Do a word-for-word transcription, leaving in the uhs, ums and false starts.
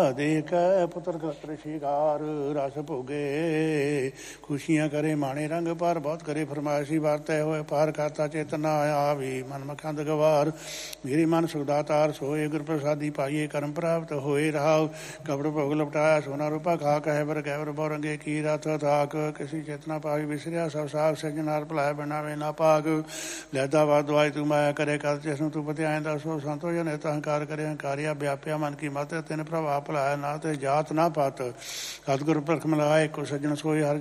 ਦੇਖ ਪੁੱਤਰ ਕਲਤਰ ਸ਼ਿਕਾਰ ਰਸ ਭੋਗੇ। ਖੁਸ਼ੀਆਂ ਕਰੇ ਮਾਣੇ ਰੰਗ ਪਰ ਬਹੁਤ ਕਰੇ ਫਰਮਾਇਸ਼ੀ ਵਰਤੈ ਹੋਏ ਪਾਰ ਕਰਤਾ ਚੇਤਨਾ ਆ ਵੀ ਮਨ ਮਖੰਦ ਗਵਾਰ। ਮੇਰੀ ਮਨ ਸੁਖਦਾਤਾਰ ਸੋਏ ਗੁਰ ਪ੍ਰਸਾਦੀ ਪਾਈਏ ਕਰਮ ਪ੍ਰਾਪਤ ਹੋਏ ਰਹਾਉ। ਕਪੜ ਭੋਗ ਲਪਟਾਇਆ ਸੋਨਾ ਰੂਪਾ ਖਾ ਕਹਿ ਬਰ ਗੈਵਰ ਬੌਰੰਗੇ ਕੀ ਰਥ ਥਾਕ। ਕਿਸੇ ਚੇਤਨਾ ਪਾਵੀ ਵਿਸਰਿਆ ਸਭ ਸਾਗ ਸਜਨਾਰ ਭਲਾਇਆ ਬਣਾਵੇ ਨਾ ਪਾਗ। ਲੈਦਾ ਵਾ ਦਵਾਈ ਤੂੰ ਮਾਇਆ ਕਰੇ ਕਰ ਜਿਸਨੂੰ ਤੂੰ ਪਤਿਆਏ ਦਾ ਸੋ ਸੰਤੋ ਜਨ ਅਹੰਕਾਰ ਕਰੇ ਹੰਕਾਰਿਆ ਵਿਆਪਿਆ ਮਨ ਕੀ ਮਤ ਤਿੰਨ ਪ੍ਰਭਾਵ ਭਲਾਇਆ ਨਾ ਤੇ ਜਾਤ ਨਾ ਪਤ। ਸਤਿਗੁਰ ਪ੍ਰਖ ਮਿਲਾਏ ਕੋ ਸੱਜਣ ਸੋਏ ਹਰ